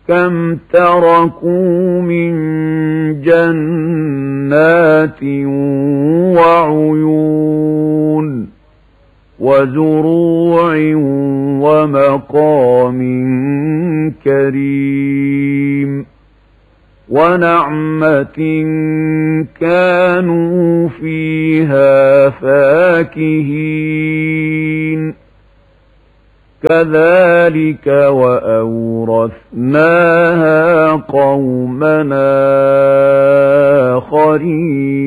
كم تركوا من جنات وعيون وزروع ومقام كريم ونعمة كانوا فيها فاكهين كذلك وأورثناها قومنا آخرين